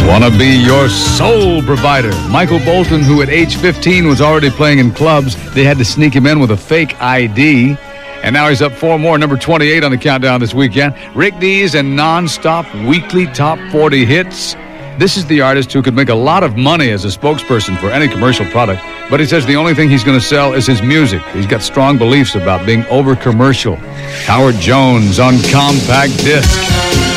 Wanna be your soul provider. Michael Bolton, who at age 15 was already playing in clubs, they had to sneak him in with a fake ID. And now he's up 4 more, number 28 on the countdown this weekend. Rick Dees and non-stop weekly top 40 hits. This is the artist who could make a lot of money as a spokesperson for any commercial product, but he says the only thing he's going to sell is his music. He's got strong beliefs about being over-commercial. Howard Jones on compact disc.